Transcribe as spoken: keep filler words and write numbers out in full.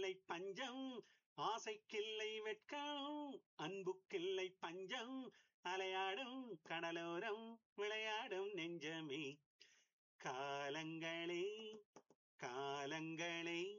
அன்புக்கில்லை பஞ்சம், ஆசைக்கில்லை வெட்கம், அன்புக்கில்லை பஞ்சம், அலையாடும் கடலோரம் விளையாடும் நெஞ்சமே. காலங்களே காலங்களே